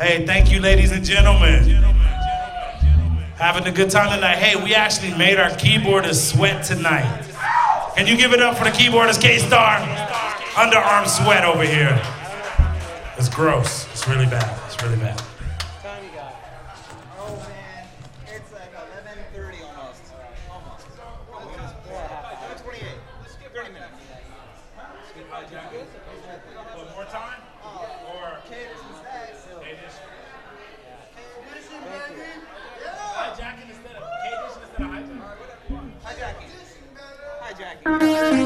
Hey, thank you, ladies and gentlemen. Having a good time tonight. Hey, we actually made our keyboardist sweat tonight. Can you give it up for the keyboardist, K-Star? Underarm sweat over here. It's gross. It's really bad. It's really bad.